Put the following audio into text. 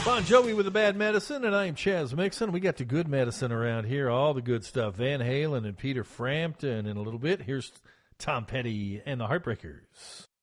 Bon Jovi with the bad medicine, and I'm Chaz Mixon. We got the good medicine around here, all the good stuff. Van Halen and Peter Frampton. In a little bit, here's Tom Petty and the Heartbreakers.